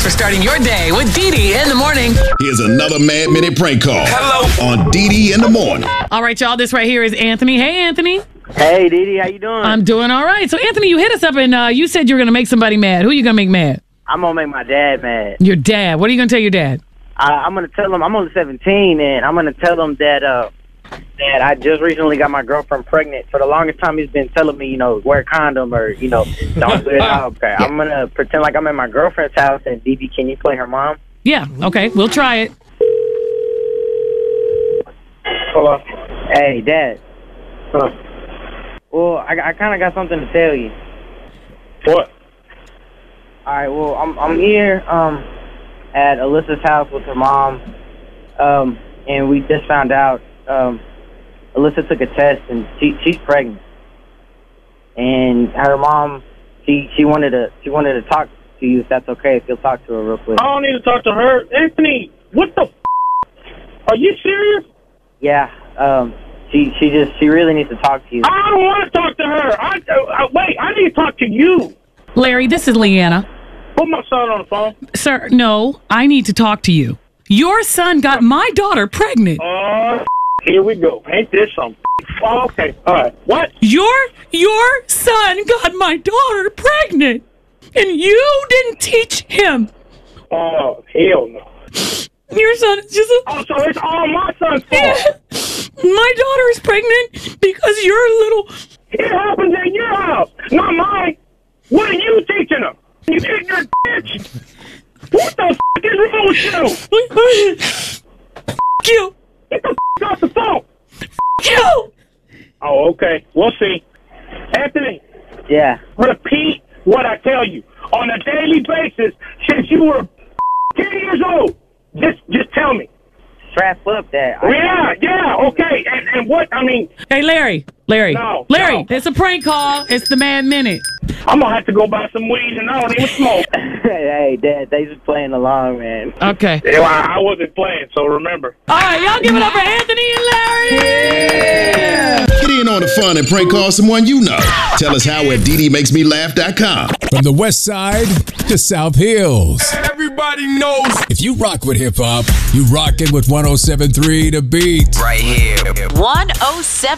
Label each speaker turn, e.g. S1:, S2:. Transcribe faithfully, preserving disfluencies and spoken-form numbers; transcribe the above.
S1: for starting your day with Dee Dee in the morning.
S2: Here's another Mad Minute prank call. Hello. On Dee Dee in the morning.
S1: All right, y'all. This right here is Anthony. Hey, Anthony.
S3: Hey, Dee Dee. How you doing?
S1: I'm doing all right. So, Anthony, you hit us up and uh, you said you were going to make somebody mad. Who are you going to make mad?
S3: I'm going to make my dad mad.
S1: Your dad. What are you going to tell your dad?
S3: I, I'm going to tell him, I'm only seventeen, and I'm going to tell him that uh, that I just recently got my girlfriend pregnant. For the longest time, he's been telling me, you know, wear a condom or, you know, don't do it out. Okay, yeah. I'm going to pretend like I'm at my girlfriend's house, and Dee Dee, can you play her mom?
S1: Yeah, okay. We'll try it.
S3: Hello. Hey, Dad. Huh. Well, I, I kind of got something to tell you.
S4: What?
S3: All right, well, I'm I'm here um, at Alyssa's house with her mom, um, and we just found out um, Alyssa took a test and she she's pregnant. And her mom, she she wanted to she wanted to talk to you if that's okay. If you'll talk to her real quick.
S4: I don't need to talk to her. Anthony, what the? F Are you serious?
S3: Yeah. Um. She she just she really needs to talk to you.
S4: I don't want to talk to her. I, I wait. I need to talk to you.
S1: Larry, this is Leanna.
S4: Put my son on the phone.
S1: Sir, no, I need to talk to you. Your son got my daughter pregnant.
S4: Oh, uh, here we go. Ain't this some? Oh, okay. All right. What?
S1: Your your son got my daughter pregnant, and you didn't teach him.
S4: Oh, hell no.
S1: Your son is just a...
S4: Oh, so it's all my son's fault.
S1: Yeah. My daughter is pregnant because you're little...
S4: It happens at your house, not mine. What are you teaching them? You ignorant bitch. What the f*** is wrong with you?
S1: F*** you.
S4: Get the f*** off the phone.
S1: F*** you.
S4: Oh, okay. We'll see. Anthony.
S3: Yeah.
S4: Repeat what I tell you on a daily basis since you were ten years old. Just, just tell me.
S3: Strap up, Dad.
S4: Yeah, yeah, okay. And, and what, I mean...
S1: Hey, Larry. Larry.
S4: No,
S1: Larry,
S4: no.
S1: It's a prank call. It's the Mad Minute.
S4: I'm going to have to go buy some weed and I don't even smoke.
S3: Hey, Dad, they just playing along, man.
S1: Okay.
S4: Yeah, I, I wasn't playing, so remember.
S1: All right, y'all give it up for Anthony and Larry.
S2: Yeah. Get in on the fun and prank call someone you know. Tell us how at Dee Dee Makes Me Laugh dot com.
S5: From the West Side to South Hills.
S6: Everybody knows.
S5: If you rock with hip hop, you rockin' with one oh seven point three The Beat.
S6: Right here.
S7: one oh seven